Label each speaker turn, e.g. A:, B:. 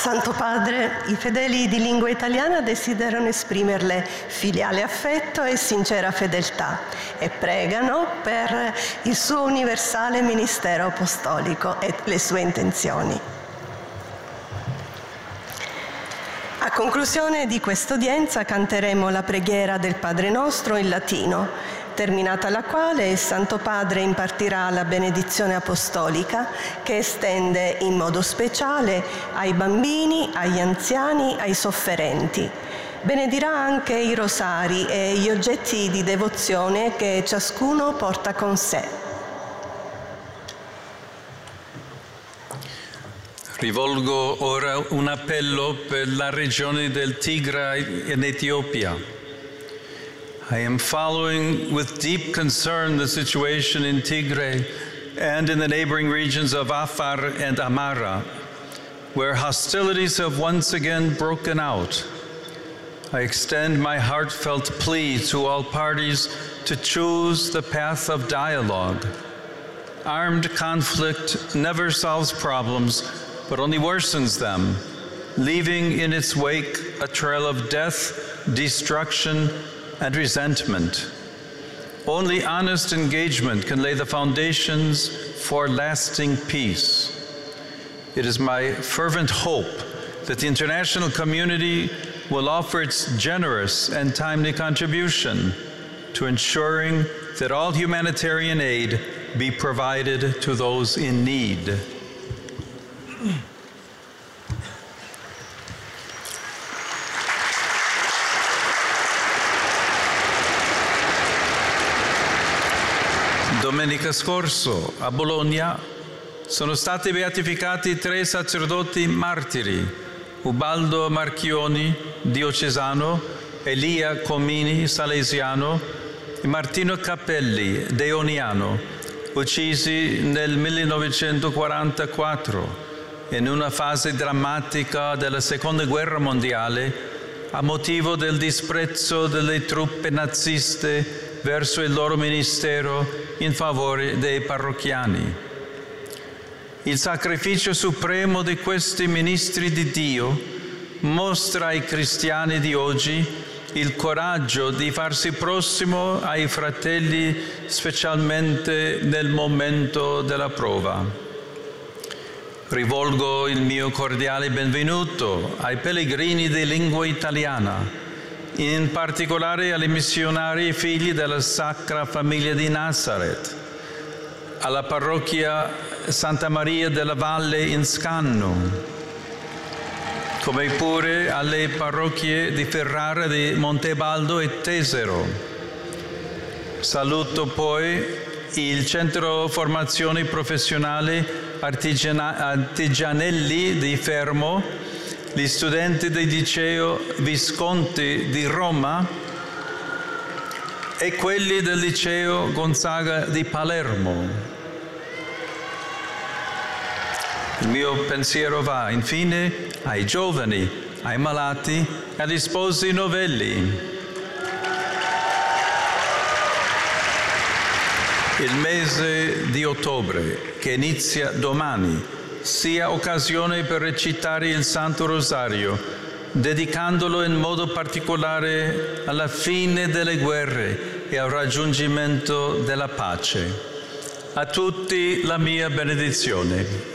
A: Santo Padre, i fedeli di lingua italiana desiderano esprimerle filiale affetto e sincera fedeltà e pregano per il suo universale ministero apostolico e le sue intenzioni. A conclusione di questa udienza canteremo la preghiera del Padre Nostro in latino, terminata la quale il Santo Padre impartirà la benedizione apostolica che estende in modo speciale ai bambini, agli anziani, ai sofferenti. Benedirà anche i rosari e gli oggetti di devozione che ciascuno porta con sé.
B: Rivolgo ora un appello per la regione del Tigray in Etiopia. I am following with deep concern the situation in Tigray and in the neighboring regions of Afar and Amara, where hostilities have once again broken out. I extend my heartfelt plea to all parties to choose the path of dialogue. Armed conflict never solves problems, but only worsens them, leaving in its wake a trail of death, destruction, and resentment. Only honest engagement can lay the foundations for lasting peace. It is my fervent hope that the international community will offer its generous and timely contribution to ensuring that all humanitarian aid be provided to those in need. Domenica scorso a Bologna sono stati beatificati 3 sacerdoti martiri, Ubaldo Marchioni, diocesano, Elia Comini, salesiano, e Martino Cappelli, deoniano, uccisi nel 1944 in una fase drammatica della Seconda Guerra Mondiale a motivo del disprezzo delle truppe naziste verso il loro ministero in favore dei parrocchiani. Il sacrificio supremo di questi ministri di Dio mostra ai cristiani di oggi il coraggio di farsi prossimo ai fratelli, specialmente nel momento della prova. Rivolgo il mio cordiale benvenuto ai pellegrini di lingua italiana, in particolare alle missionari figli della Sacra Famiglia di Nazareth, alla parrocchia Santa Maria della Valle in Scanno, come pure alle parrocchie di Ferrara di Montebaldo e Tesero. Saluto poi il Centro Formazione Professionale Artigianelli di Fermo, gli studenti del liceo Visconti di Roma e quelli del liceo Gonzaga di Palermo. Il mio pensiero va infine ai giovani, ai malati e agli sposi novelli. Il mese di ottobre, che inizia domani, sia occasione per recitare il Santo Rosario, dedicandolo in modo particolare alla fine delle guerre e al raggiungimento della pace. A tutti la mia benedizione.